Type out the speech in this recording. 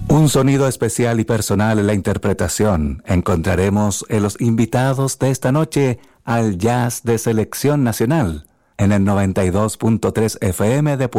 Un sonido especial y personal en la interpretación encontraremos en los invitados de esta noche al Jazz de Selección Nacional en el 92.3 FM de